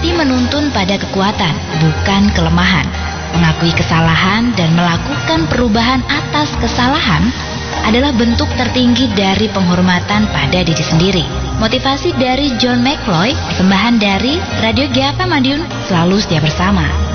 tapi menuntun pada kekuatan, bukan kelemahan. Mengakui kesalahan dan melakukan perubahan atas kesalahan adalah bentuk tertinggi dari penghormatan pada diri sendiri. Motivasi dari John McCloy, persembahan dari Radio GFM Madiun, selalu setia bersama.